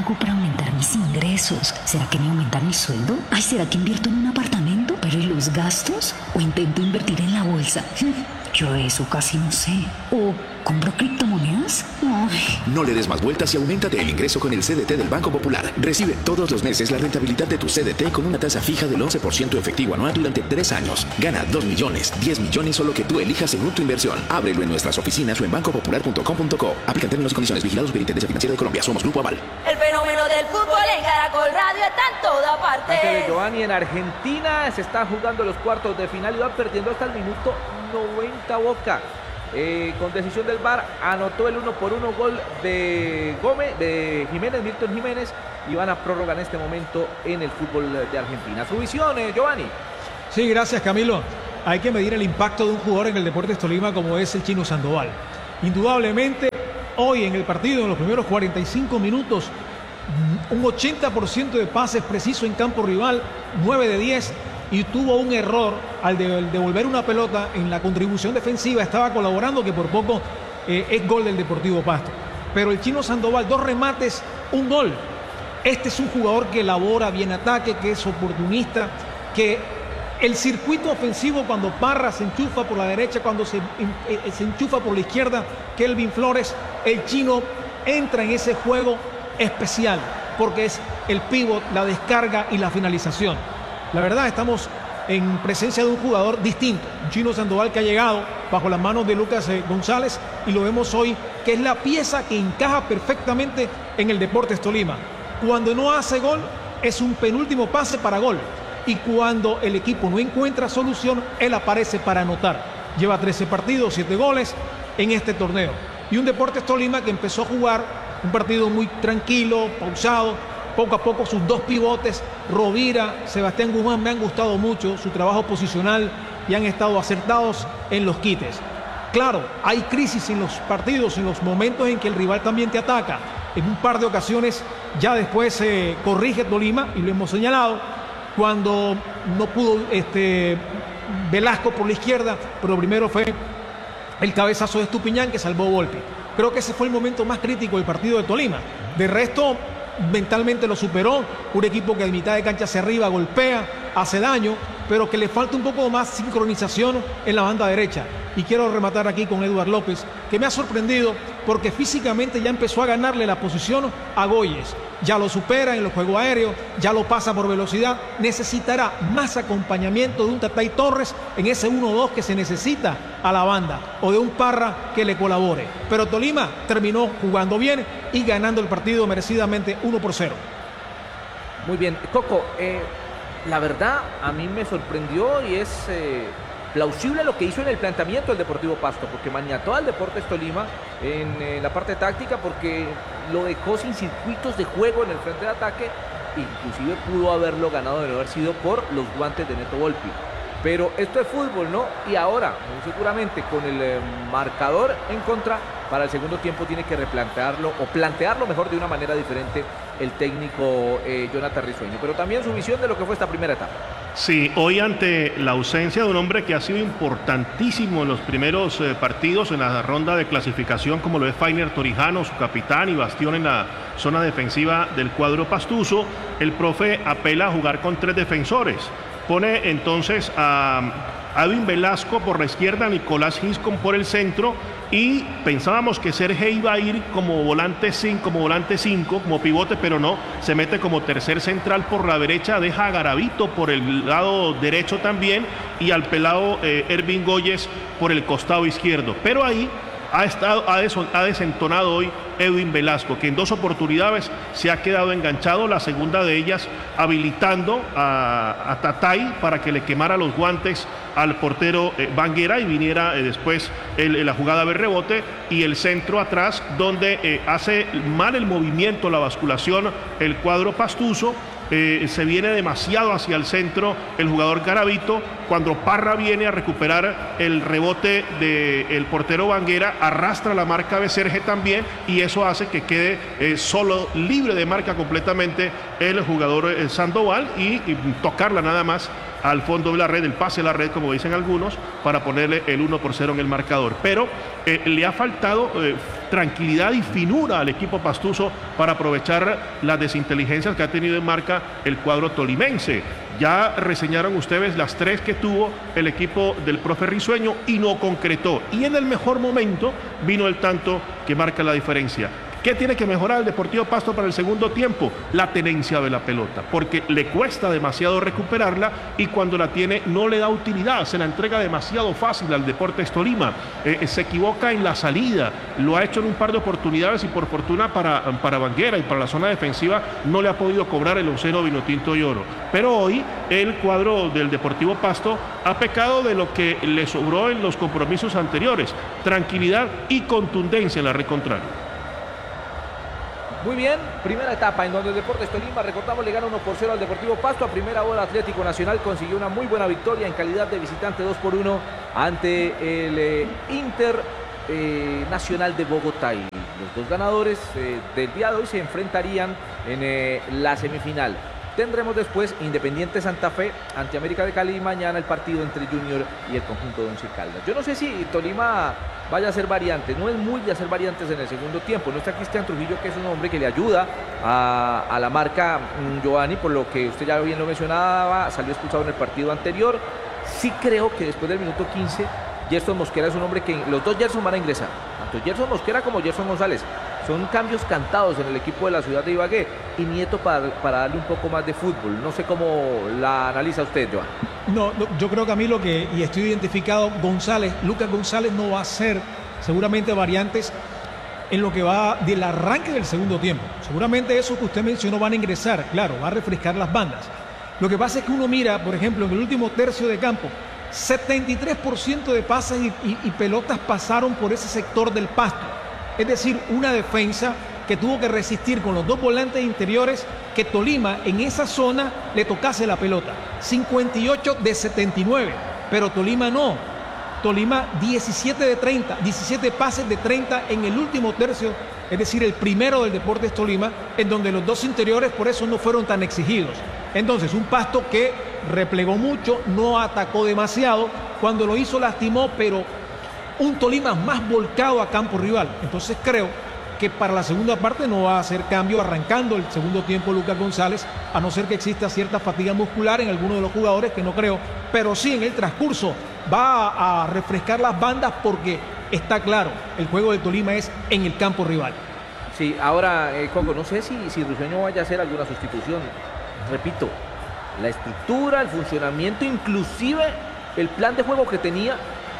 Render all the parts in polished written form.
hago para aumentar mis ingresos? ¿Será que me aumentan el sueldo? Ay, ¿será que invierto en un apartamento? ¿Pero y los gastos? ¿O intento invertir en la bolsa? Yo de eso casi no sé. ¿O compro criptomonedas? Ay. No le des más vueltas y auméntate el ingreso con el CDT del Banco Popular. Recibe todos los meses la rentabilidad de tu CDT con una tasa fija del 11% efectivo anual durante 3 años. Gana 2 millones, 10 millones o lo que tú elijas según tu inversión. Ábrelo en nuestras oficinas o en bancopopular.com.co. Aplican términos y condiciones. Vigilados Superintendencia Financiera de Colombia. Somos Grupo Aval. El fenómeno del fútbol en Caracol Radio está en toda parte. Antes de Giovanni, en Argentina se están jugando los cuartos de final y van perdiendo hasta el minuto 90 Boca. Con decisión del VAR anotó el 1-1 gol de Gómez, de Jiménez, Milton Jiménez, y van a prórroga en este momento en el fútbol de Argentina. Su visión, Giovanni. Sí, gracias, Camilo. Hay que medir el impacto de un jugador en el Deportes Tolima como es el Chino Sandoval. Indudablemente, hoy en el partido, en los primeros 45 minutos, un 80% de pases precisos en campo rival, 9 de 10, y tuvo un error al devolver una pelota en la contribución defensiva. Estaba colaborando, que por poco es gol del Deportivo Pasto. Pero el Chino Sandoval, 2 remates, un gol. Este es un jugador que elabora bien ataque, que es oportunista, que el circuito ofensivo, cuando Parra se enchufa por la derecha, cuando se enchufa por la izquierda, Kelvin Flores, el Chino entra en ese juego especial, porque es el pívot, la descarga y la finalización. La verdad, estamos en presencia de un jugador distinto, un Chino Sandoval que ha llegado bajo las manos de Lucas González, y lo vemos hoy, que es la pieza que encaja perfectamente en el Deportes Tolima. Cuando no hace gol, es un penúltimo pase para gol, y cuando el equipo no encuentra solución, él aparece para anotar. Lleva 13 partidos, 7 goles en este torneo. Y un Deportes Tolima que empezó a jugar un partido muy tranquilo, pausado. Poco a poco sus 2 pivotes, Rovira, Sebastián Guzmán, me han gustado mucho su trabajo posicional y han estado acertados en los quites. Claro, hay crisis en los partidos, en los momentos en que el rival también te ataca. En un par de ocasiones ya después se corrige Tolima, y lo hemos señalado, cuando no pudo Velasco por la izquierda, pero primero fue el cabezazo de Estupiñán que salvó Volpi. Creo que ese fue el momento más crítico del partido de Tolima. De resto, mentalmente lo superó, un equipo que de mitad de cancha hacia arriba golpea, hace daño, pero que le falta un poco más sincronización en la banda derecha. Y quiero rematar aquí con Eduard López, que me ha sorprendido porque físicamente ya empezó a ganarle la posición a Goyes. Ya lo supera en los juegos aéreos, ya lo pasa por velocidad. Necesitará más acompañamiento de un Tatay Torres en ese 1-2 que se necesita a la banda, o de un Parra que le colabore. Pero Tolima terminó jugando bien y ganando el partido merecidamente 1-0. Muy bien, Coco, la verdad a mí me sorprendió y es plausible lo que hizo en el planteamiento del Deportivo Pasto, porque maniató al Deportes Tolima en la parte táctica, porque lo dejó sin circuitos de juego en el frente de ataque. Inclusive pudo haberlo ganado de no haber sido por los guantes de Neto Volpi. Pero esto es fútbol, ¿no? Y ahora, muy seguramente, con el marcador en contra, para el segundo tiempo tiene que replantearlo, o plantearlo mejor de una manera diferente el técnico Jonathan Risueño. Pero también su visión de lo que fue esta primera etapa. Sí, hoy ante la ausencia de un hombre que ha sido importantísimo en los primeros partidos en la ronda de clasificación, como lo es Fainer Torijano, su capitán y bastión en la zona defensiva del cuadro pastuso, el profe apela a jugar con 3 defensores. Pone entonces a Edwin Velasco por la izquierda, Nicolás Giscón por el centro, y pensábamos que Sergio iba a ir como volante 5, como pivote, pero no, se mete como tercer central por la derecha, deja a Garavito por el lado derecho también, y al pelado Ervin Goyes por el costado izquierdo. Pero ahí ha desentonado hoy Edwin Velasco, que en 2 oportunidades se ha quedado enganchado, la segunda de ellas habilitando a Tatay para que le quemara los guantes al portero Banguera y viniera después la jugada de rebote, y el centro atrás donde hace mal el movimiento, la basculación, el cuadro pastuso. Se viene demasiado hacia el centro el jugador Garavito. Cuando Parra viene a recuperar el rebote del portero Banguera, arrastra la marca de Serge también, y eso hace que quede solo, libre de marca completamente el jugador Sandoval, y tocarla nada más al fondo de la red, el pase a la red, como dicen algunos, para ponerle el 1-0 en el marcador. Pero le ha faltado tranquilidad y finura al equipo pastuso para aprovechar las desinteligencias que ha tenido en marca el cuadro tolimense. Ya reseñaron ustedes las 3 que tuvo el equipo del profe Risueño y no concretó. Y en el mejor momento vino el tanto que marca la diferencia. ¿Qué tiene que mejorar el Deportivo Pasto para el segundo tiempo? La tenencia de la pelota, porque le cuesta demasiado recuperarla y cuando la tiene no le da utilidad, se la entrega demasiado fácil al Deportes Tolima, se equivoca en la salida, lo ha hecho en un par de oportunidades y por fortuna para Banguera y para la zona defensiva no le ha podido cobrar el onceno Vinotinto y Oro. Pero hoy el cuadro del Deportivo Pasto ha pecado de lo que le sobró en los compromisos anteriores, tranquilidad y contundencia en la red contraria. Muy bien, primera etapa en donde el Deportes Tolima, recordamos, le gana 1-0 al Deportivo Pasto. A primera hora Atlético Nacional consiguió una muy buena victoria en calidad de visitante 2-1 ante el Inter Nacional de Bogotá. Y los dos ganadores del día de hoy se enfrentarían en la semifinal. Tendremos después Independiente Santa Fe ante América de Cali y mañana el partido entre Junior y el conjunto de Once Caldas. Yo no sé si Tolima vaya a hacer variantes, no es muy de hacer variantes en el segundo tiempo. No está Cristian Trujillo, que es un hombre que le ayuda a la marca Giovanni, por lo que usted ya bien lo mencionaba, salió expulsado en el partido anterior. Sí creo que después del minuto 15, Gerson Mosquera es un hombre que los dos Gerson van a ingresar, tanto Gerson Mosquera como Gerson González. Son cambios cantados en el equipo de la ciudad de Ibagué y Nieto para darle un poco más de fútbol. No sé cómo la analiza usted, Joan. No, yo creo, Camilo, que, y estoy identificado, Lucas González no va a hacer seguramente variantes en lo que va del arranque del segundo tiempo. Seguramente eso que usted mencionó van a ingresar, claro, va a refrescar las bandas. Lo que pasa es que uno mira, por ejemplo, en el último tercio de campo, 73% de pases y pelotas pasaron por ese sector del Pasto. Es decir, una defensa que tuvo que resistir con los dos volantes interiores que Tolima en esa zona le tocase la pelota. 58 de 79, pero Tolima no. Tolima 17 de 30, 17 pases de 30 en el último tercio, es decir, el primero del Deportes Tolima, en donde los dos interiores por eso no fueron tan exigidos. Entonces, un Pasto que replegó mucho, no atacó demasiado, cuando lo hizo lastimó, pero un Tolima más volcado a campo rival. Entonces creo que para la segunda parte no va a hacer cambio arrancando el segundo tiempo Lucas González, a no ser que exista cierta fatiga muscular en alguno de los jugadores, que no creo, pero sí en el transcurso va a refrescar las bandas porque está claro, el juego de Tolima es en el campo rival. Sí, ahora, Coco, no sé si Risueño vaya a hacer alguna sustitución. Repito, la estructura, el funcionamiento, inclusive el plan de juego que tenía,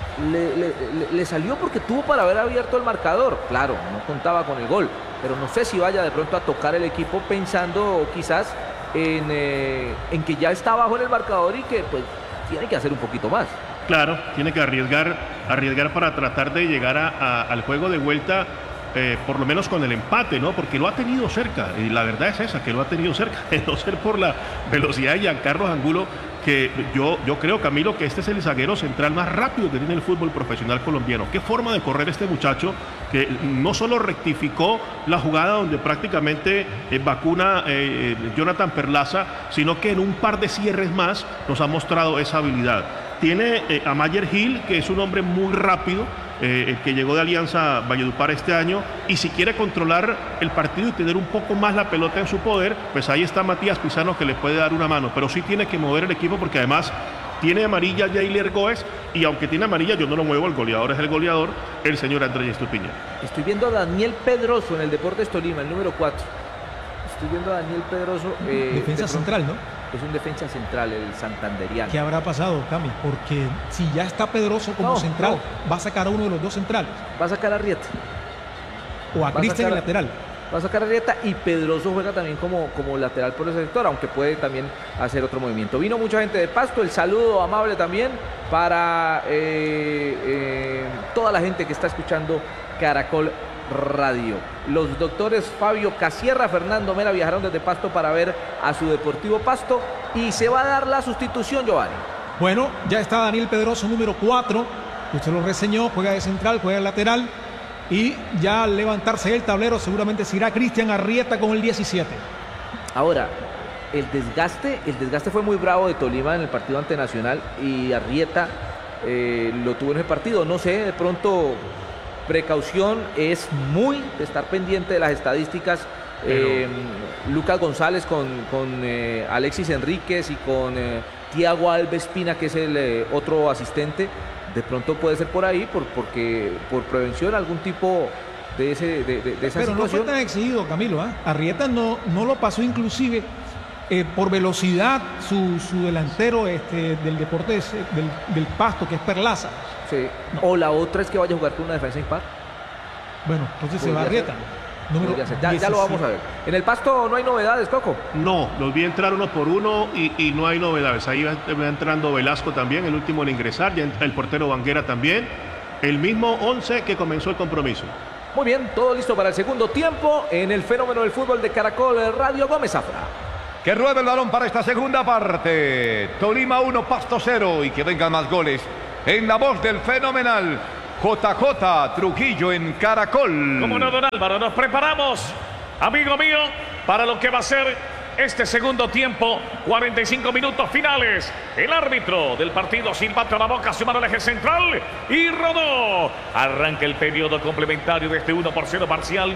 le salió porque tuvo para haber abierto el marcador. Claro, no contaba con el gol, pero no sé si vaya de pronto a tocar el equipo pensando quizás en que ya está abajo en el marcador y que pues tiene que hacer un poquito más. Claro, tiene que arriesgar para tratar de llegar al juego de vuelta, por lo menos con el empate, ¿no? Porque lo ha tenido cerca, y la verdad es esa, que lo ha tenido cerca, de no ser por la velocidad de Giancarlo Angulo, que yo creo, Camilo, que este es el zaguero central más rápido que tiene el fútbol profesional colombiano. Qué forma de correr este muchacho, que no solo rectificó la jugada donde prácticamente vacuna Jonathan Perlaza, sino que en un par de cierres más nos ha mostrado esa habilidad. Tiene a Mayer Gil, que es un hombre muy rápido, el que llegó de Alianza Valledupar este año, y si quiere controlar el partido y tener un poco más la pelota en su poder, pues ahí está Matías Pizano, que le puede dar una mano, pero sí tiene que mover el equipo, porque además tiene amarilla Jailer Goes, y aunque tiene amarilla, yo no lo muevo, el goleador es el goleador, el señor Andrés Estupiñán. Estoy viendo a Daniel Pedroso en el Deportes Tolima, el número 4. Estoy viendo a Daniel Pedroso. Defensa central, ¿no? Es un defensa central, el santanderiano. ¿Qué habrá pasado, Cami? Porque si ya está Pedroso como central, va a sacar a uno de los dos centrales. Va a sacar a Arrieta. O a Cristian el lateral. Va a sacar a Arrieta, y Pedroso juega también como lateral por ese sector, aunque puede también hacer otro movimiento. Vino mucha gente de Pasto, el saludo amable también para toda la gente que está escuchando Caracol Radio. Los doctores Fabio Casierra, Fernando Mera viajaron desde Pasto para ver a su Deportivo Pasto, y se va a dar la sustitución, Giovanni. Bueno, ya está Daniel Pedroso, número 4. Usted lo reseñó, juega de central, juega de lateral, y ya al levantarse el tablero seguramente se irá Cristian Arrieta con el 17. Ahora, el desgaste fue muy bravo de Tolima en el partido ante Nacional, y Arrieta lo tuvo en el partido. No sé, de pronto precaución es muy de estar pendiente de las estadísticas. Lucas González con Alexis Enríquez y con Thiago Alves Pina, que es el otro asistente. De pronto puede ser por ahí, porque por prevención algún tipo de esa Pero situación. no fue tan exigido, Camilo. Arrieta no lo pasó inclusive por velocidad su delantero del Deportes del Pasto, que es Perlaza. Sí. No. O la otra es que vaya a jugar con una defensa impar. Bueno, entonces se va Arrieta. Ya lo vamos a ver. En el Pasto no hay novedades, Coco. No, los vi entrar uno por uno y no hay novedades. Ahí va entrando Velasco también, el último en ingresar, ya el portero Banguera también. El mismo 11 que comenzó el compromiso. Muy bien, todo listo para el segundo tiempo en el fenómeno del fútbol de Caracol Radio. Gómez Zafra. Que ruede el balón para esta segunda parte. Tolima 1, Pasto 0 y que vengan más goles. En la voz del fenomenal JJ Trujillo en Caracol. Como no, don Álvaro, nos preparamos, amigo mío, para lo que va a ser este segundo tiempo, 45 minutos finales. El árbitro del partido silbato a la boca, sumado al eje central y rodó. Arranca el periodo complementario de este 1-0 parcial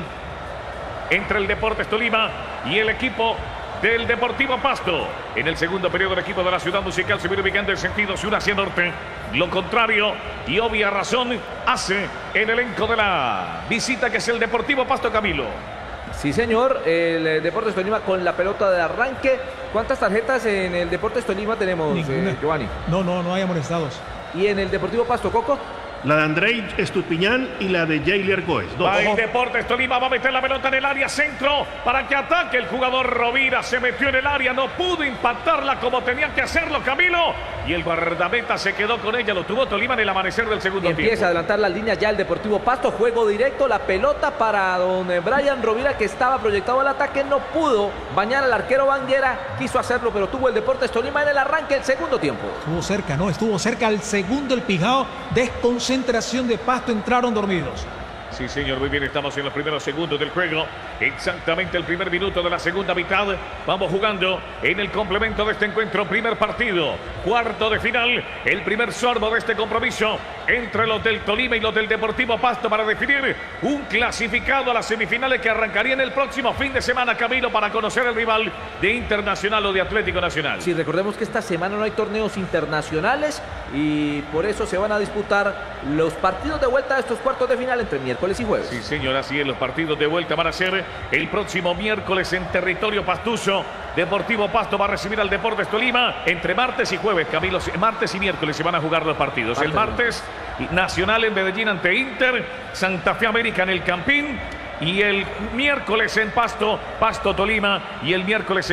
entre el Deportes Tolima y el equipo del Deportivo Pasto. En el segundo periodo, el equipo de la Ciudad Musical se viene ubicando en sentido sur hacia norte. Lo contrario y obvia razón hace el elenco de la visita, que es el Deportivo Pasto, Camilo. Sí, señor, el Deportes Tolima con la pelota de arranque. ¿Cuántas tarjetas en el Deportes Tolima tenemos, Giovanni? No hay amonestados. ¿Y en el Deportivo Pasto, Coco? La de Andrei Estupiñán y la de Jailer Goes. El Deportes Tolima va a meter la pelota en el área centro para que ataque el jugador Rovira. Se metió en el área, no pudo impactarla como tenía que hacerlo, Camilo. Y el guardameta se quedó con ella. Lo tuvo Tolima en el amanecer del segundo tiempo. Empieza a adelantar las líneas ya el Deportivo Pasto. Juego directo, la pelota para don Brian Rovira, que estaba proyectado al ataque. No pudo bañar al arquero Banguera. Quiso hacerlo, pero tuvo el Deportes Tolima en el arranque del segundo tiempo. Estuvo cerca al segundo el Pijao. Desconcentración de Pasto, entraron dormidos. Sí, señor, muy bien, estamos en los primeros segundos del juego. Exactamente el primer minuto de la segunda mitad. Vamos jugando en el complemento de este encuentro. Primer partido, cuarto de final. El primer sorbo de este compromiso entre los del Tolima y los del Deportivo Pasto para definir un clasificado a las semifinales que arrancarían el próximo fin de semana, Camilo, para conocer el rival de Internacional o de Atlético Nacional. Sí, recordemos que esta semana no hay torneos internacionales y por eso se van a disputar los partidos de vuelta de estos cuartos de final entre miércoles y jueves. Sí, señor, así es. Los partidos de vuelta van a ser el próximo miércoles en territorio pastuso. Deportivo Pasto va a recibir al Deportes Tolima entre martes y jueves, Camilo. Martes y miércoles se van a jugar los partidos. El martes, Nacional en Medellín ante Inter, Santa Fe América en el Campín. Y el miércoles en Pasto, Pasto Tolima. Y el miércoles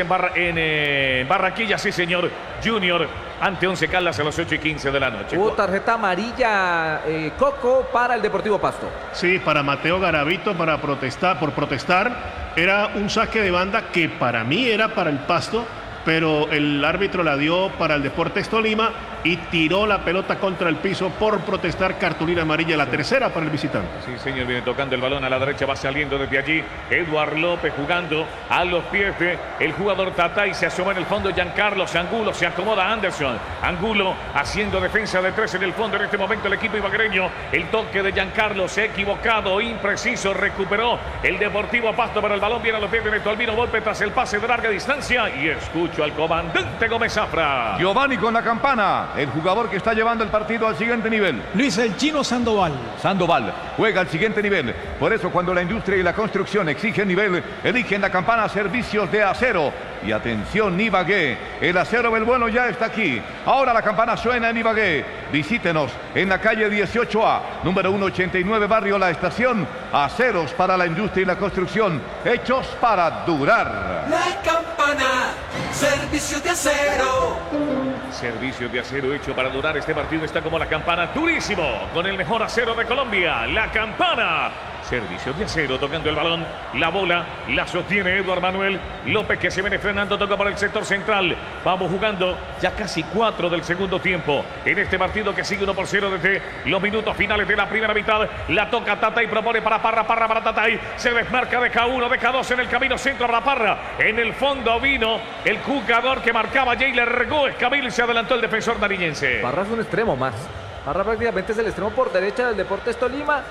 en Barranquilla, sí señor, Junior ante Once Caldas a las 8:15 de la noche. Hubo tarjeta amarilla, Coco, para el Deportivo Pasto. Sí, para Mateo Garavito, por protestar. Era un saque de banda que para mí era para el Pasto, pero el árbitro la dio para el Deportes Tolima y tiró la pelota contra el piso por protestar. Cartulina amarilla, la tercera para el visitante. Sí, señor, viene tocando el balón a la derecha, va saliendo desde allí Eduard López jugando a los pies de el jugador Tatay. Se asoma en el fondo Giancarlo Angulo, se acomoda Anderson. Angulo haciendo defensa de tres en el fondo en este momento el equipo ibaguereño. El toque de Giancarlo se ha equivocado, impreciso, recuperó el Deportivo Pasto, pero el balón viene a los pies de Neto Albino Volpe tras el pase de larga distancia y escucho al comandante Gómez Zafra. Giovanni con la campana, el jugador que está llevando el partido al siguiente nivel. Luis el Chino Sandoval. Sandoval juega al siguiente nivel. Por eso cuando la industria y la construcción exigen nivel, eligen la campana Servicios de Acero. Y atención, Ibagué, el acero del bueno ya está aquí. Ahora la campana suena en Ibagué. Visítenos en la calle 18A, número 189, barrio La Estación. Aceros para la industria y la construcción, hechos para durar. La campana, servicios de acero. Servicio de acero hecho para durar. Este partido está como la campana, durísimo, con el mejor acero de Colombia, la campana. Servicio de acero, tocando el balón, la bola, la sostiene Eduard Manuel López, que se viene frenando, toca por el sector central. Vamos jugando ya casi 4 del segundo tiempo en este partido que sigue 1-0 desde los minutos finales de la primera mitad. La toca Tatay, propone para Parra para Tatay, se desmarca, deja 1, deja 2 en el camino centro para Parra. En el fondo vino el jugador que marcaba Jailer Goes, Camilo, y se adelantó el defensor nariñense. Parra es un extremo más. Parra prácticamente es el extremo por derecha del Deportes Tolima.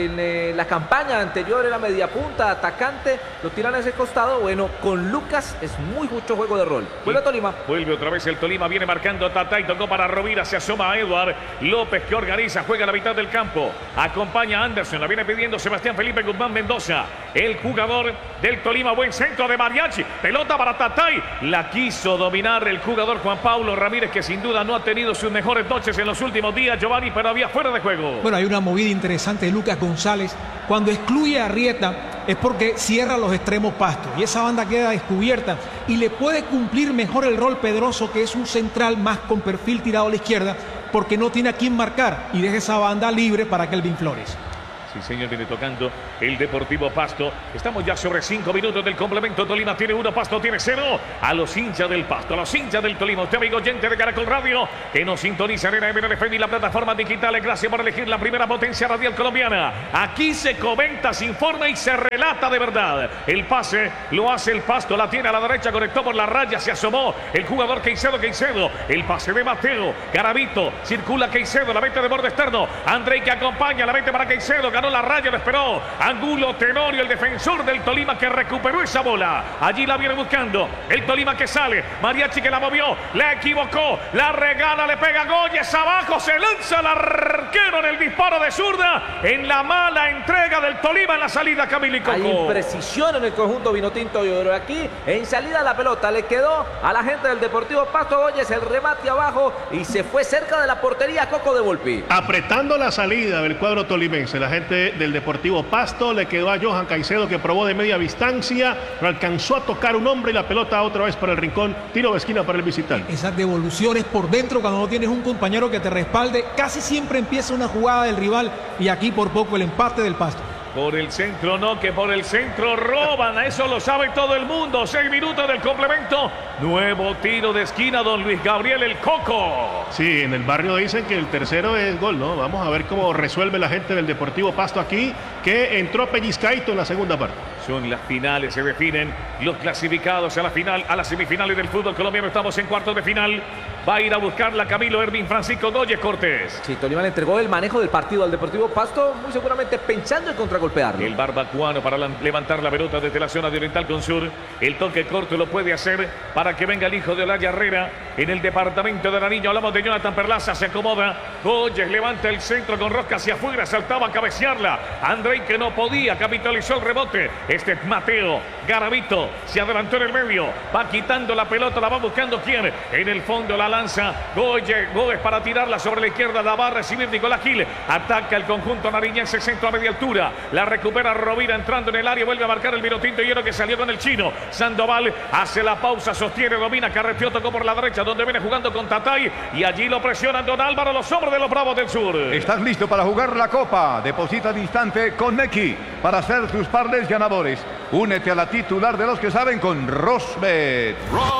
En la campaña anterior era media punta, atacante, lo tiran a ese costado. Bueno, con Lucas es mucho juego de rol. Vuelve Tolima. Vuelve otra vez el Tolima, viene marcando Tatay, tocó para Rovira, se asoma a Edward López que organiza, juega a la mitad del campo. Acompaña a Anderson, la viene pidiendo Sebastián Felipe Guzmán Mendoza. El jugador del Tolima, buen centro de Mariachi, pelota para Tatay. La quiso dominar el jugador Juan Pablo Ramírez, que sin duda no ha tenido sus mejores noches en los últimos días, Giovanni, pero había fuera de juego. Bueno, hay una movida interesante de Lucas González. Cuando excluye a Arrieta es porque cierra los extremos Pasto y esa banda queda descubierta y le puede cumplir mejor el rol Pedroso, que es un central más con perfil tirado a la izquierda, porque no tiene a quién marcar y deja esa banda libre para Kelvin Flores. Sí, señor, viene tocando el Deportivo Pasto. Estamos ya sobre 5 minutos del complemento. Tolima tiene 1, Pasto tiene 0. A los hinchas del Pasto, a los hinchas del Tolima, usted amigo oyente de Caracol Radio, que nos sintoniza en MNFM y la plataforma digitales. Gracias por elegir la primera potencia radial colombiana. Aquí se comenta, se informa y se relata de verdad. El pase lo hace el Pasto, la tiene a la derecha, conectó por la raya, se asomó el jugador Caicedo. El pase de Mateo, Garavito, circula Caicedo, la mete de borde externo. Andrei que acompaña, la mete para Caicedo. Ganó la raya, lo esperó Angulo Tenorio, el defensor del Tolima, que recuperó esa bola. Allí la viene buscando el Tolima, que sale. Mariachi que la movió, la equivocó, la regala, le pega Goyes abajo, se lanza el arquero en el disparo de zurda, en la mala entrega del Tolima en la salida, Camilo y Coco. Hay imprecisión en el conjunto vinotinto y oro. Aquí en salida la pelota le quedó a la gente del Deportivo Pasto. Goyes el remate abajo y se fue cerca de la portería Coco de Volpi. Apretando la salida del cuadro tolimense, la gente del Deportivo Pasto, le quedó a Johan Caicedo, que probó de media distancia, no alcanzó a tocar un hombre y la pelota otra vez para el rincón, tiro de esquina para el visitante. Esas devoluciones por dentro, cuando no tienes un compañero que te respalde, casi siempre empieza una jugada del rival, y aquí por poco el empate del Pasto. Por el centro no, que por el centro roban, eso lo sabe todo el mundo. 6 minutos del complemento, nuevo tiro de esquina, don Luis Gabriel el Coco. Sí, en el barrio dicen que el tercero es gol, ¿no? Vamos a ver cómo resuelve la gente del Deportivo Pasto aquí, que entró pellizcaito en la segunda parte. Son las finales, se definen los clasificados a la final, a las semifinales del fútbol colombiano. Estamos en cuartos de final. Va a ir a buscarla Camilo Ervin Francisco Goyes Cortés. Sí, Tolima le entregó el manejo del partido al Deportivo Pasto, muy seguramente pensando en contragolpearlo. El barbacuano para levantar la pelota desde la zona de Oriental con Sur. El toque corto lo puede hacer para que venga el hijo de Olaya Herrera en el departamento de Nariño. Hablamos de Jonathan Perlaza, se acomoda. Goyes levanta el centro con rosca hacia afuera, saltaba a cabecearla. Andrei, que no podía, capitalizó el rebote. Este es Mateo. Garavito se adelantó en el medio, va quitando la pelota, la va buscando quién. En el fondo la lanza Goyes para tirarla sobre la izquierda, la va a recibir Nicolás Gil. Ataca el conjunto nariñense, centro a media altura. La recupera Rovira entrando en el área, vuelve a marcar el vinotinto hierro que salió con el chino. Sandoval hace la pausa, sostiene, domina, carreteó, tocó por la derecha, donde viene jugando con Tatay, y allí lo presionan don Álvaro, los hombres de los Bravos del Sur. ¿Estás listo para jugar la Copa? Deposita al instante con Nequi para hacer tus parles ganadores. Únete a la titular de los que saben con Rosbet.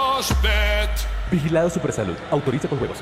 Rosbet. Vigilado Supersalud. Autoriza con juegos.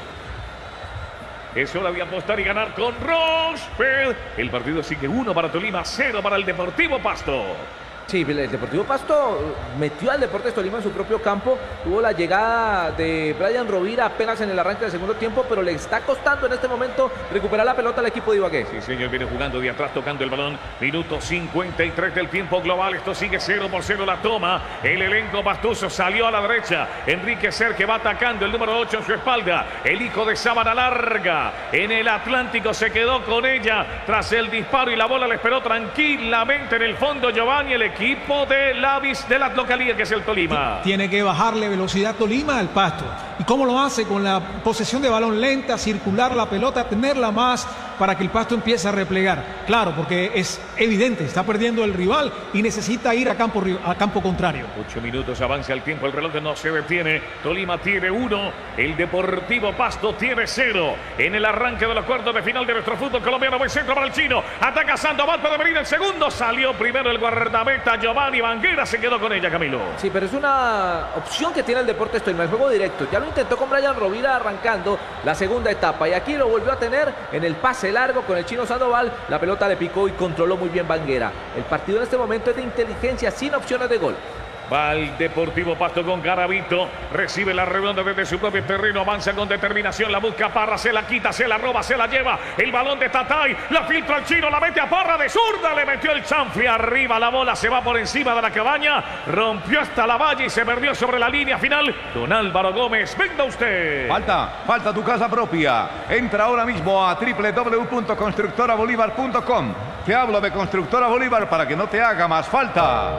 Es hora de apostar y ganar con Rosbet. El partido sigue 1 para Tolima, 0 para el Deportivo Pasto. Sí, el Deportivo Pasto metió al Deportes Tolima en su propio campo. Tuvo la llegada de Brian Rovira apenas en el arranque del segundo tiempo, pero le está costando en este momento recuperar la pelota al equipo de Ibagué. Sí, señor, viene jugando de atrás, tocando el balón. Minuto 53 del tiempo global. Esto sigue 0-0 la toma. El elenco pastuso salió a la derecha. Enrique Ser, que va atacando, el número 8 en su espalda. El hijo de Sábana Larga en el Atlántico se quedó con ella tras el disparo y la bola le esperó tranquilamente en el fondo. Giovanni, el equipo de la localidad, que es el Tolima. Tiene que bajarle velocidad Tolima al Pasto. ¿Y cómo lo hace? Con la posesión de balón lenta, circular la pelota, tenerla más para que el Pasto empiece a replegar. Claro, porque es evidente, está perdiendo el rival y necesita ir a campo contrario. 8 minutos avanza el tiempo, el reloj no se detiene. Tolima tiene 1, el Deportivo Pasto tiene 0. En el arranque de los cuartos de final de nuestro fútbol colombiano, buen centro para el chino. Ataca Sandoval, puede venir el segundo. Salió primero el guardameta Giovanni Banguera, se quedó con ella, Camilo. Sí, pero es una opción que tiene el Deportes Tolima, el juego directo. Ya lo intentó con Brian Rovira arrancando la segunda etapa y aquí lo volvió a tener en el pase largo con el chino Sandoval. La pelota le picó y controló muy bien Banguera. El partido en este momento es de inteligencia sin opciones de gol. Va el Deportivo Pasto con Garavito. Recibe la redonda desde su propio terreno. Avanza con determinación. La busca Parra. Se la quita, se la roba, se la lleva. El balón de Tatay. La filtra al chino. La mete a Parra de zurda. Le metió el chanfle arriba. La bola se va por encima de la cabaña. Rompió hasta la valla y se perdió sobre la línea final. Don Álvaro Gómez, venga usted. Falta tu casa propia. Entra ahora mismo a www.constructorabolívar.com. Te hablo de Constructora Bolívar para que no te haga más falta.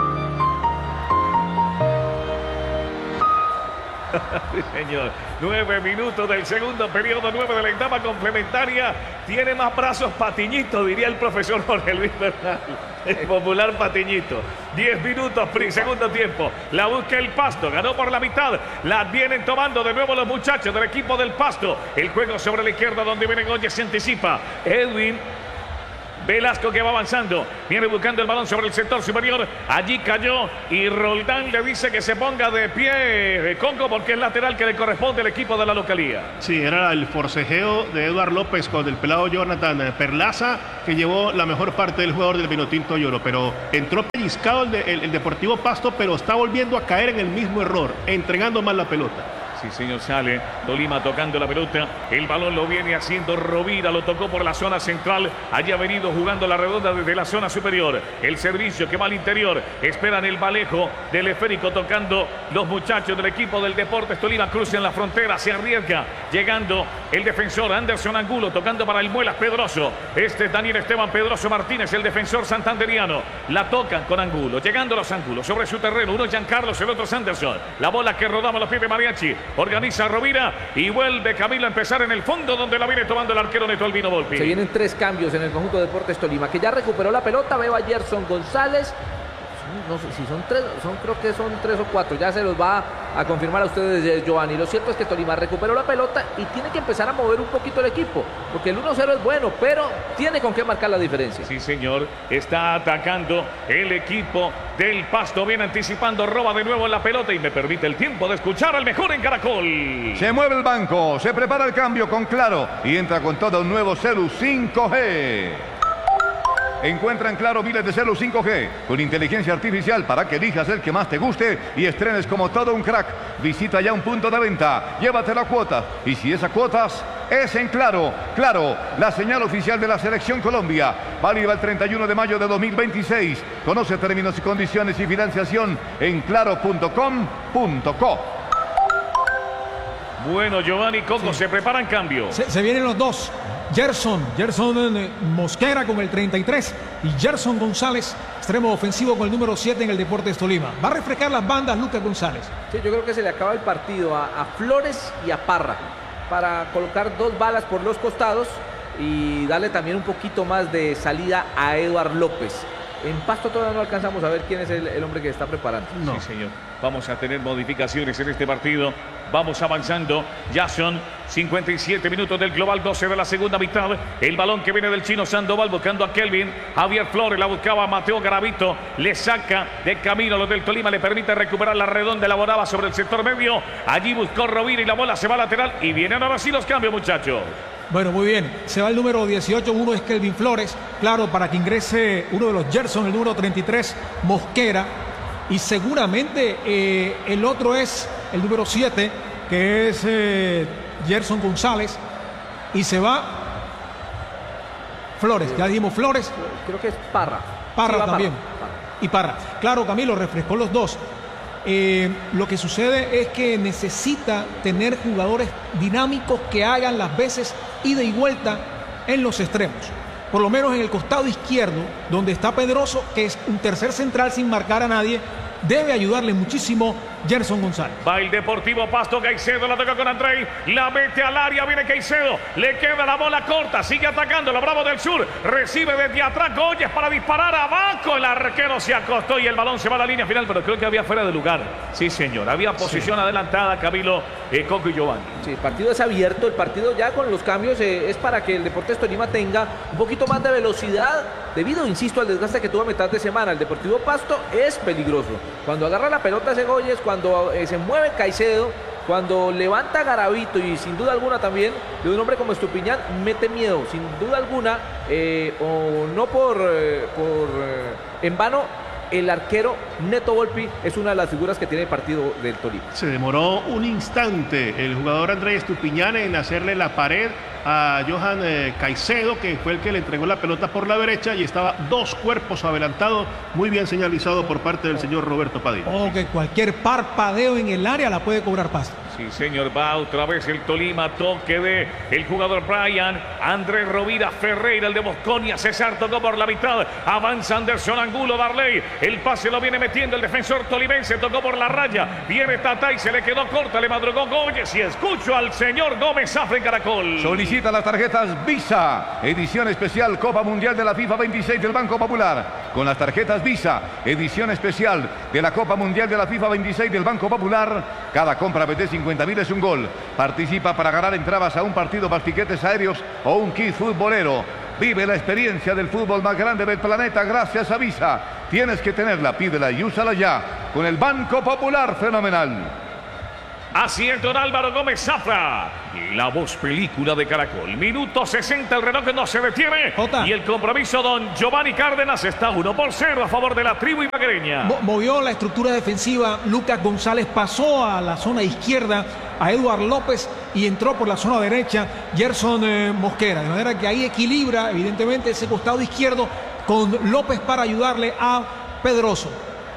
Sí, señor. 9 minutos del segundo periodo, 9 de la etapa complementaria. Tiene más brazos Patiñito, diría el profesor Jorge Luis Bernal. El popular Patiñito. 10 minutos, segundo tiempo. La busca el Pasto, ganó por la mitad. La vienen tomando de nuevo los muchachos del equipo del Pasto. El juego sobre la izquierda donde viene Goya se anticipa. Edwin Velasco que va avanzando, viene buscando el balón sobre el sector superior, allí cayó y Roldán le dice que se ponga de pie Congo porque es lateral que le corresponde al equipo de la localía. Sí, era el forcejeo de Eduard López con el pelado Jonathan Perlaza que llevó la mejor parte del jugador del Vinotinto Lloro, pero entró pellizcado el Deportivo Pasto, pero está volviendo a caer en el mismo error, entregando mal la pelota. Sí, señor, sale Tolima tocando la pelota. El balón lo viene haciendo Rovira, lo tocó por la zona central. Allí ha venido jugando la redonda desde la zona superior. El servicio que va al interior. Esperan el Valejo del esférico tocando los muchachos del equipo del Deportes Tolima. Cruzan la frontera, se arriesga. Llegando el defensor Anderson Angulo, tocando para el Muelas Pedroso. Este es Daniel Esteban Pedroso Martínez, el defensor santanderiano. La tocan con Angulo, llegando los Angulos sobre su terreno. Uno es Giancarlos, el otro es Anderson. La bola que rodaba a los pies de Mariachi. Organiza Rovira y vuelve Camilo a empezar en el fondo donde la viene tomando el arquero Neto Albino Volpi. Se vienen 3 cambios en el conjunto de Deportes Tolima, que ya recuperó la pelota. Veo a Gerson González. No sé si son 3, creo que son 3 o 4. Ya se los va a confirmar a ustedes, Giovanni. Lo cierto es que Tolima recuperó la pelota y tiene que empezar a mover un poquito el equipo, porque el 1-0 es bueno, pero tiene con qué marcar la diferencia. Sí, señor. Está atacando el equipo del Pasto. Viene anticipando, roba de nuevo la pelota y me permite el tiempo de escuchar al mejor en Caracol. Se mueve el banco, se prepara el cambio con Claro y entra con todo un nuevo Celu 5G. Encuentra en Claro miles de celos 5G con inteligencia artificial para que elijas el que más te guste y estrenes como todo un crack. Visita ya un punto de venta, llévate la cuota y si esas cuotas es en Claro. Claro, la señal oficial de la Selección Colombia. Válida el 31 de mayo de 2026. Conoce términos y condiciones y financiación en claro.com.co. Bueno, Giovanni, Coco, se preparan cambios. Se vienen los dos. Gerson Mosquera con el 33 y Gerson González, extremo ofensivo con el número 7 en el Deportes Tolima. Va a refrescar las bandas Lucas González. Sí, yo creo que se le acaba el partido a Flores y a Parra para colocar 2 balas por los costados y darle también un poquito más de salida a Eduard López. En Pasto todavía no alcanzamos a ver quién es el hombre que está preparando. No. Sí, señor. Vamos a tener modificaciones en este partido. Vamos avanzando. Ya son 57 minutos del global, 12 de la segunda mitad. El balón que viene del chino Sandoval buscando a Kelvin. Javier Flores la buscaba a Mateo Garavito. Le saca de camino a los del Tolima. Le permite recuperar la redonda. Elaboraba sobre el sector medio. Allí buscó Rovira y la bola se va lateral. Y vienen ahora sí los cambios, muchachos. Bueno, muy bien. Se va el número 18. Uno es Kelvin Flores. Claro, para que ingrese uno de los Gerson, el número 33, Mosquera. Y seguramente el otro es el número 7, que es Gerson González. Y se va Flores. Ya dijimos Flores. Creo que es Parra. Parra sí, también. Parra. Y Parra. Claro, Camilo, refrescó los dos. Lo que sucede es que necesita tener jugadores dinámicos que hagan las veces ida y vuelta en los extremos. Por lo menos en el costado izquierdo, donde está Pedroso, que es un tercer central sin marcar a nadie, debe ayudarle muchísimo Gerson González. Va el Deportivo Pasto, Caicedo la toca con Andrei, la mete al área, viene Caicedo, le queda la bola corta, sigue atacando, los Bravos del Sur, recibe desde atrás Goyes para disparar abajo, el arquero se acostó y el balón se va a la línea final, pero creo que había fuera de lugar. Sí, señor, había posición adelantada, Camilo, Coco y Giovanni. Sí, el partido es abierto, el partido ya con los cambios es para que el Deportes Tolima tenga un poquito más de velocidad, debido, insisto, al desgaste que tuvo a mitad de semana. El Deportivo Pasto es peligroso. Cuando agarra la pelota ese Goyes, cuando se mueve Caicedo, cuando levanta Garavito y sin duda alguna también de un hombre como Estupiñán, mete miedo, sin duda alguna, o no en vano, el arquero Neto Volpi es una de las figuras que tiene el partido del Tolima. Se demoró un instante el jugador Andrés Estupiñán en hacerle la pared a Johan Caicedo, que fue el que le entregó la pelota por la derecha y estaba 2 cuerpos adelantados, muy bien señalizado por parte del señor Roberto Padilla. Que cualquier parpadeo en el área la puede cobrar Pasto. Sí, señor, va otra vez el Tolima, toque de el jugador Brian, Andrés Rovira Ferreira, el de Mosconia, César tocó por la mitad, avanza Anderson Angulo, Darley, el pase lo viene metiendo el defensor tolimense, tocó por la raya, viene Tatay, se le quedó corta, le madrugó Gómez y escucho al señor Gómez Zafra en Caracol. Solicita las tarjetas Visa, edición especial Copa Mundial de la FIFA 26 del Banco Popular. Con las tarjetas Visa, edición especial de la Copa Mundial de la FIFA 26 del Banco Popular, cada compra de 50.000 es un gol. Participa para ganar entradas a un partido más tiquetes aéreos o un kit futbolero. Vive la experiencia del fútbol más grande del planeta gracias a Visa. Tienes que tenerla, pídela y úsala ya. Con el Banco Popular, fenomenal. Así es, don Álvaro Gómez Zafra, la voz película de Caracol. Minuto 60, el reloj no se detiene. Y el compromiso, don Giovanni Cárdenas, está 1-0 a favor de la tribu ibaguereña. Movió la estructura defensiva. Lucas González pasó a la zona izquierda a Eduard López y entró por la zona derecha Gerson Mosquera. De manera que ahí equilibra, evidentemente, ese costado izquierdo con López para ayudarle a Pedroso.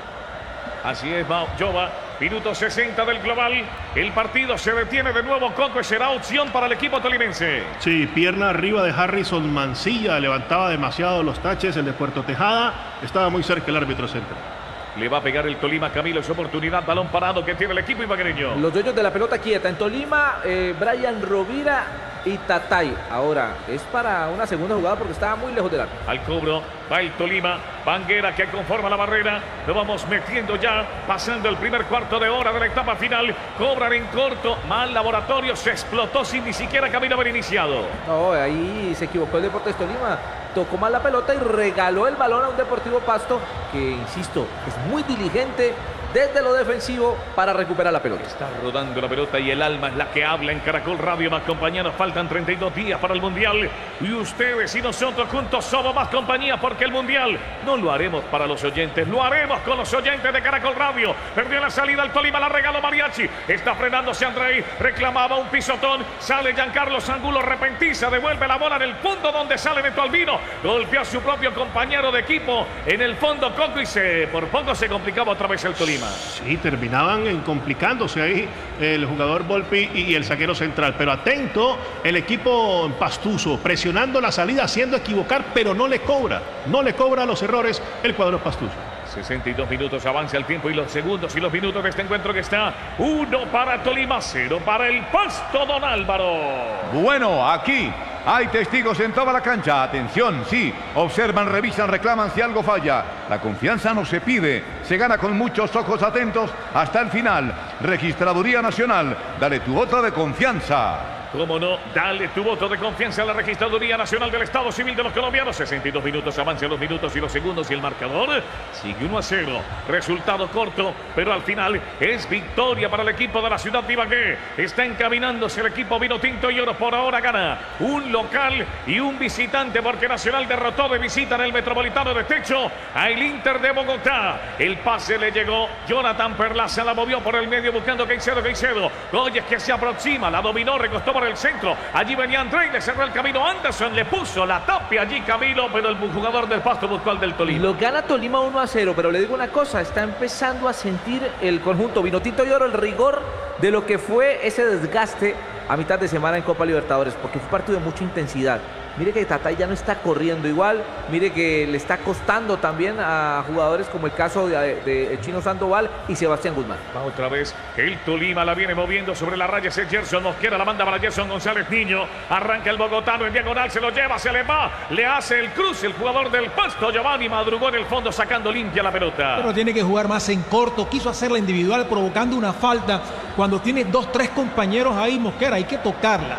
Así es, Jova. Minuto 60 del global. El partido se detiene de nuevo. Coco será opción para el equipo tolimense. Sí, pierna arriba de Harrison Mancilla. Levantaba demasiado los taches. El de Puerto Tejada. Estaba muy cerca el árbitro central. Le va a pegar el Tolima, Camilo, su oportunidad. Balón parado que tiene el equipo ibaguereño. Los dueños de la pelota quieta. En Tolima, Brian Rovira y Tatay. Ahora, es para una segunda jugada porque estaba muy lejos del arco. Al cobro va el Tolima. Banguera que conforma la barrera. Lo vamos metiendo ya. Pasando el primer cuarto de hora de la etapa final. Cobran en corto. Mal Laboratorio. Se explotó sin ni siquiera Camilo haber iniciado. No, ahí se equivocó el Deportes Tolima. Tocó mal la pelota y regaló el balón a un Deportivo Pasto que, insisto, es muy diligente desde lo defensivo para recuperar la pelota. Está rodando la pelota y el alma es la que habla en Caracol Radio. Más compañeros, faltan 32 días para el Mundial. Y ustedes y nosotros juntos somos más compañía porque el Mundial no lo haremos para los oyentes, lo haremos con los oyentes de Caracol Radio. Perdió la salida el Tolima, la regaló Mariachi. Está frenándose Andrei, reclamaba un pisotón. Sale Giancarlo Angulo, repentiza, devuelve la bola en el punto donde sale Neto Albino. Golpeó a su propio compañero de equipo en el fondo Coco y por poco se complicaba otra vez el Tolima. Sí, terminaban complicándose ahí el jugador Volpi y el zaguero central. Pero atento, el equipo pastuso, presionando la salida, haciendo equivocar, pero no le cobra los errores el cuadro pastuso. 62 minutos, avanza el tiempo y los segundos y los minutos de este encuentro que está 1 para Tolima, 0 para el Pasto, don Álvaro. Bueno, aquí hay testigos en toda la cancha. Atención, sí, observan, revisan, reclaman si algo falla. La confianza no se pide, se gana con muchos ojos atentos hasta el final. Registraduría Nacional, dale tu voto de confianza. Cómo no, dale tu voto de confianza a la Registraduría Nacional del Estado Civil de los Colombianos. 62 minutos, avanzan los minutos y los segundos y el marcador sigue 1-0. Resultado corto, pero al final es victoria para el equipo de la ciudad de Ibagué. Está encaminándose el equipo vino tinto y oro. Por ahora gana un local y un visitante porque Nacional derrotó de visita en el Metropolitano de Techo a el Inter de Bogotá. El pase le llegó, Jonathan Perlaza la movió por el medio buscando Caicedo. Goyes que se aproxima, la dominó, recostó por el centro. Allí venía André, le cerró el camino Anderson, le puso la tapia allí Camilo, pero el jugador del Pasto buscó al del Tolima. Lo gana Tolima 1-0, pero le digo una cosa, está empezando a sentir el conjunto vinotinto y oro el rigor de lo que fue ese desgaste a mitad de semana en Copa Libertadores, porque fue un partido de mucha intensidad. Mire que Tatay ya no está corriendo igual, mire que le está costando también a jugadores como el caso de Chino Sandoval y Sebastián Guzmán. Va otra vez, el Tolima la viene moviendo sobre la raya, ese Gerson Mosquera la manda para Gerson González Niño, arranca el bogotano en diagonal, se lo lleva, se le va, le hace el cruce el jugador del Pasto, Giovanni madrugó en el fondo sacando limpia la pelota. Pero tiene que jugar más en corto, quiso hacerla individual provocando una falta, cuando tiene 2-3 compañeros ahí Mosquera, hay que tocarla.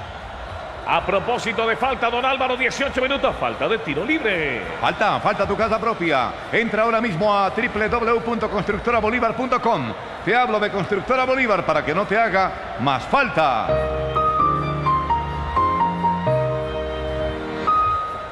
A propósito de falta, don Álvaro, 18 minutos, falta de tiro libre. Falta tu casa propia. Entra ahora mismo a www.constructorabolívar.com. Te hablo de Constructora Bolívar para que no te haga más falta.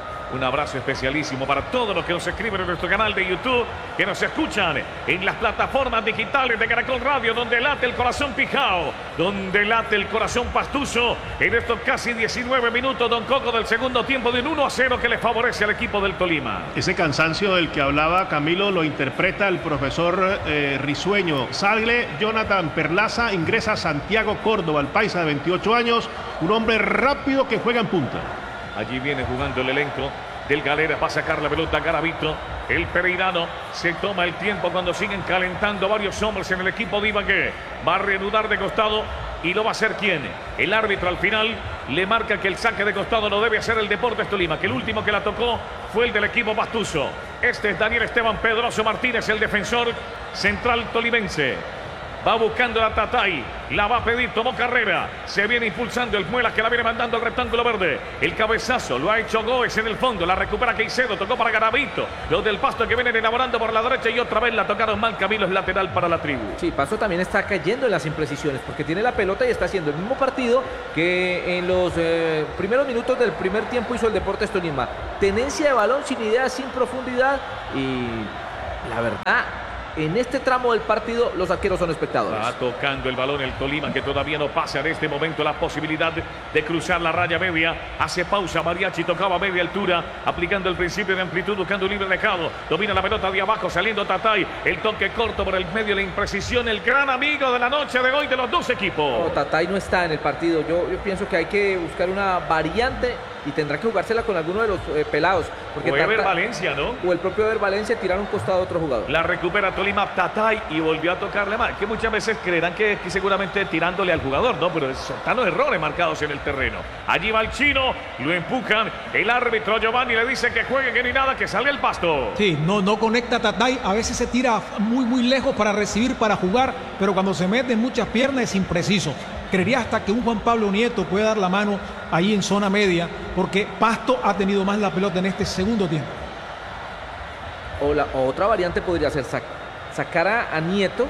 Un abrazo especialísimo para todos los que nos escriben en nuestro canal de YouTube, que nos escuchan en las plataformas digitales de Caracol Radio, donde late el corazón Pijao, donde late el corazón Pastuso. En estos casi 19 minutos, don Coco, del segundo tiempo, de un 1-0 que le favorece al equipo del Tolima. Ese cansancio del que hablaba Camilo lo interpreta el profesor Risueño. Sale Jonathan Perlaza, ingresa Santiago Córdoba, el paisa de 28 años, un hombre rápido que juega en punta. Allí viene jugando el elenco del Galera, va a sacar la pelota Garavito. El pereirano se toma el tiempo cuando siguen calentando varios hombres en el equipo de Ibagué. Va a reanudar de costado y lo va a hacer ¿quién? El árbitro al final le marca que el saque de costado lo debe hacer el Deportes Tolima, que el último que la tocó fue el del equipo Pastuso. Este es Daniel Esteban Pedroso Martínez, el defensor central tolimense. Va buscando a Tatay, la va a pedir, tomó carrera, se viene impulsando el Muelas, que la viene mandando al rectángulo verde. El cabezazo lo ha hecho Goes en el fondo, la recupera Caicedo, tocó para Garavito. Los del Pasto que vienen elaborando por la derecha y otra vez la tocaron mal. Camilo, es lateral para la tribu. Sí, Pasto también está cayendo en las imprecisiones porque tiene la pelota y está haciendo el mismo partido que en los primeros minutos del primer tiempo hizo el Deportes Tolima. Tenencia de balón sin idea, sin profundidad y la verdad, en este tramo del partido los arqueros son espectadores. Va tocando el balón el Tolima, que todavía no pasa en este momento la posibilidad de cruzar la raya media. Hace pausa Mariachi, tocaba a media altura, aplicando el principio de amplitud, buscando libre dejado. Domina la pelota de abajo, saliendo Tatay. El toque corto por el medio, la imprecisión. El gran amigo de la noche de hoy de los dos equipos. No, Tatay no está en el partido. Yo pienso que hay que buscar una variante y tendrá que jugársela con alguno de los pelados. Porque o Ever Valencia, ¿no? O el propio Ever Valencia, tirar un costado a otro jugador. La recupera Tolima, Tatay, y volvió a tocarle mal. Que muchas veces creerán que seguramente tirándole al jugador, ¿no? Pero son los errores marcados en el terreno. Allí va el chino, lo empujan. El árbitro Giovanni le dice que juegue, que ni nada, que salga el Pasto. Sí, no conecta Tatay. A veces se tira muy lejos para recibir, para jugar, pero cuando se mete en muchas piernas es impreciso. Creería hasta que un Juan Pablo Nieto puede dar la mano ahí en zona media, porque Pasto ha tenido más la pelota en este segundo tiempo. O otra variante podría ser sacar a Nieto,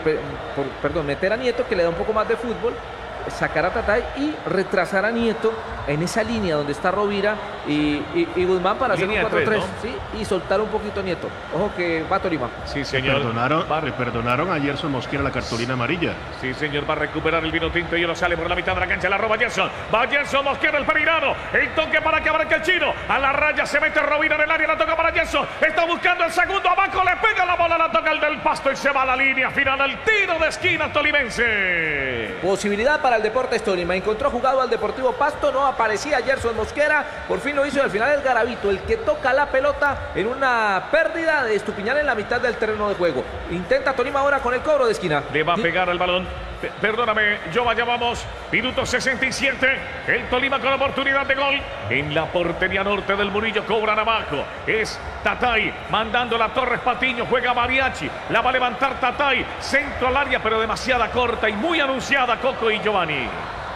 meter a Nieto, que le da un poco más de fútbol, sacar a Tatay y retrasar a Nieto en esa línea donde está Rovira y Guzmán para hacer un 4-3, ¿no? Sí, y soltar un poquito a Nieto. Ojo que va Tolima. Sí, señor. Le perdonaron a Gerson Mosquera la cartulina amarilla. Sí, señor, va a recuperar el vino tinto y ahora sale por la mitad de la cancha, la roba Gerson. Va Gerson Mosquera, el pereirano. El toque para que abarque el chino. A la raya se mete Rovira en el área, la toca para Gerson. Está buscando el segundo abajo, le pega la bola, la toca el del Pasto y se va a la línea final, al tiro de esquina tolimense. Posibilidad para el Deportes Tolima. Encontró jugado al Deportivo Pasto, no aparecía Gerson Mosquera, por fin lo hizo y al final es Garavito el que toca la pelota en una pérdida de Estupiñán en la mitad del terreno de juego. Intenta Tolima ahora con el cobro de esquina. Le va a pegar al balón. Perdóname, ya vamos. Minuto 67. El Tolima con oportunidad de gol. En la portería norte del Murillo cobran abajo. Es Tatay mandando la Torres Patiño. Juega Mariachi. La va a levantar Tatay. Centro al área, pero demasiada corta y muy anunciada, Coco y Giovanni.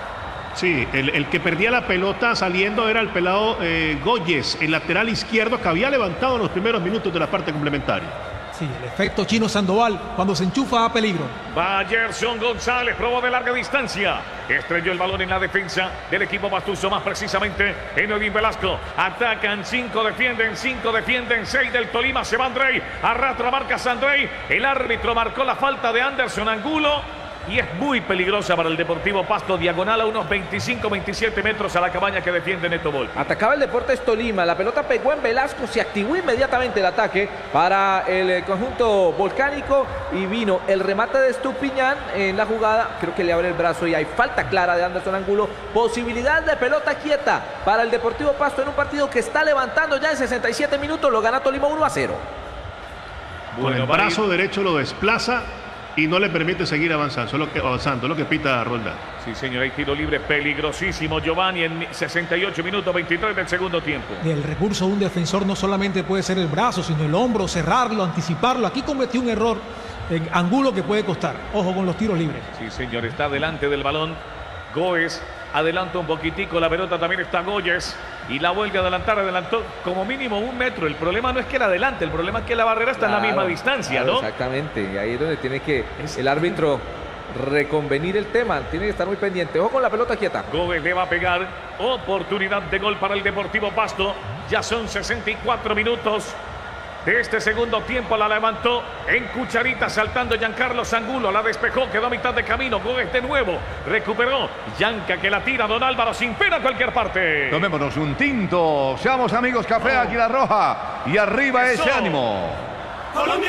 Sí, el que perdía la pelota saliendo era el pelado Goyes, el lateral izquierdo que había levantado en los primeros minutos de la parte complementaria. Sí, el efecto Chino Sandoval, cuando se enchufa a peligro. Va Gerson González, probó de larga distancia. Estrelló el balón en la defensa del equipo Pastuso, más precisamente en Odín Velasco. Atacan, 5 defienden, 6 del Tolima. Se va Andrei, arrastra marca Andrei. El árbitro marcó la falta de Anderson Angulo. Y es muy peligrosa para el Deportivo Pasto, diagonal a unos 25-27 metros a la cabaña que defiende Neto Volpi. Atacaba el Deportes Tolima, la pelota pegó en Velasco, se activó inmediatamente el ataque para el conjunto volcánico y vino el remate de Estupiñán en la jugada, creo que le abre el brazo y hay falta clara de Anderson Angulo. Posibilidad de pelota quieta para el Deportivo Pasto en un partido que está levantando ya en 67 minutos, lo gana Tolima 1-0. Con el brazo derecho lo desplaza y no le permite seguir avanzando, lo que pita Roldán. Sí, señor, hay tiro libre peligrosísimo, Giovanni, en 68 minutos 23 del segundo tiempo. El recurso de un defensor no solamente puede ser el brazo, sino el hombro, cerrarlo, anticiparlo. Aquí cometió un error en Angulo que puede costar. Ojo con los tiros libres. Sí, señor, está delante del balón Goes. Adelanta un poquitico, la pelota también está Goyes y la vuelve a adelantar, adelantó como mínimo 1 metro. El problema no es que la adelante, el problema es que la barrera está en la misma distancia, ¿no? Exactamente, y ahí es donde tiene que el árbitro reconvenir el tema. Tiene que estar muy pendiente. Ojo con la pelota quieta. Gómez le va a pegar. Oportunidad de gol para el Deportivo Pasto. Ya son 64 minutos de este segundo tiempo. La levantó en cucharita saltando Giancarlo Angulo. La despejó, quedó a mitad de camino. Gómez de nuevo. Recuperó. Yanca que la tira. Don Álvaro sin pena a cualquier parte. Tomémonos un tinto. Seamos amigos, café Águila Roja. Y arriba Eso. ese ánimo. Colombia